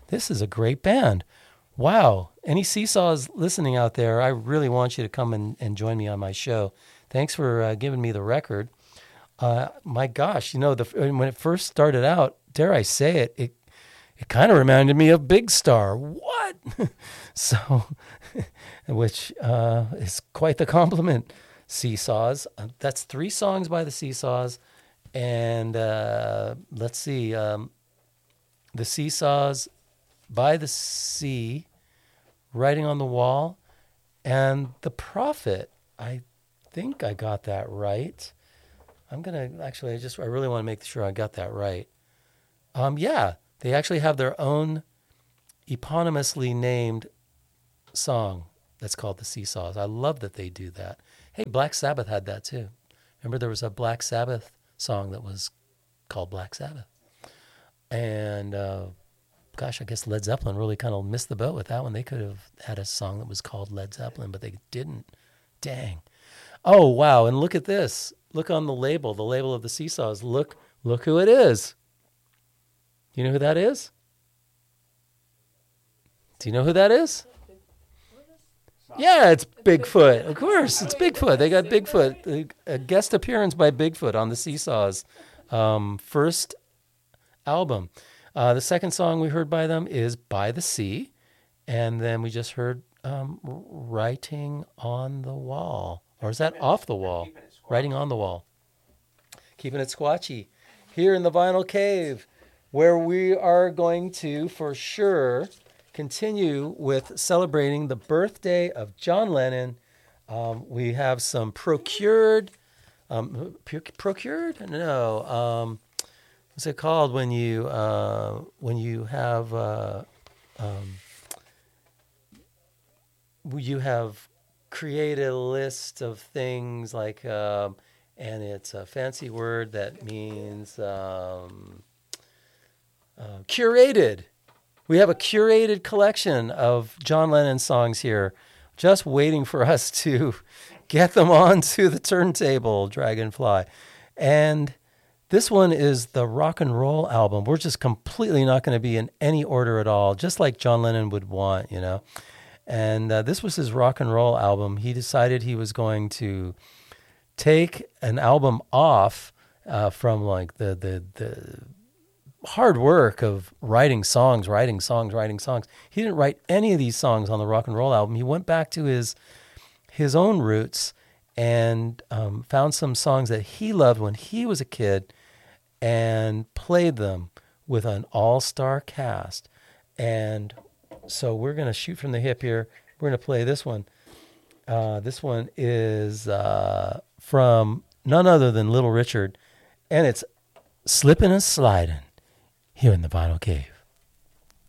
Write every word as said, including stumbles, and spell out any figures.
this is a great band. Wow. Any Seesaws listening out there, I really want you to come and, and join me on my show. Thanks for uh, giving me the record. Uh, my gosh, you know, the when it first started out, dare I say it, it it kind of reminded me of Big Star. What? so, which uh, is quite the compliment. Seesaws. Uh, that's three songs by the Seesaws, and uh, let's see, um, the Seesaws, By the Sea, Writing on the Wall, and The Prophet. I think I got that right. I'm going to, actually, I just, I really want to make sure I got that right. Um, yeah, they actually have their own eponymously named song that's called The Seesaws. I love that they do that. Hey, Black Sabbath had that too. Remember there was a Black Sabbath song that was called Black Sabbath. And, uh, gosh, I guess Led Zeppelin really kind of missed the boat with that one. They could have had a song that was called Led Zeppelin, but they didn't. Dang. Oh, wow, and look at this. Look on the label, the label of the Seesaws. Look, look who it is. Do you know who that is? Do you know who that is? Yeah, it's Bigfoot. Of course, it's Bigfoot. They got Bigfoot. A guest appearance by Bigfoot on the Seesaws um, first album. Uh, the second song we heard by them is By the Sea. And then we just heard um, Writing on the Wall. Or is that Off the Wall? Writing on the Wall. Keeping it squatchy. Here in the Vinyl Cave, where we are going to, for sure, continue with celebrating the birthday of John Lennon. Um, we have some procured, um, procured? No. Um, what's it called when you uh, when you have uh, um, you have created a list of things like, um, and it's a fancy word that means um, uh, curated. We have a curated collection of John Lennon songs here, just waiting for us to get them onto the turntable, Dragonfly. And this one is the rock and roll album. We're just completely not going to be in any order at all, just like John Lennon would want, you know. And uh, this was his rock and roll album. He decided he was going to take an album off uh, from like the the the hard work of writing songs, writing songs, writing songs. He didn't write any of these songs on the rock and roll album. He went back to his his own roots and um, found some songs that he loved when he was a kid and played them with an all-star cast. And so we're going to shoot from the hip here. We're going to play this one. Uh, this one is uh, from none other than Little Richard, and it's Slippin' and Slidin' here in the Vinyl Cave.